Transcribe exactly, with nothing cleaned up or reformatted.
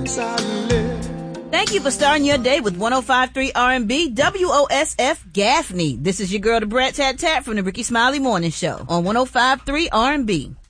Thank you for starting your day with one oh five point three R and B W O S F Gaffney. This is your girl, the Brat Tat Tat from the Ricky Smiley Morning Show on one oh five point three R and B.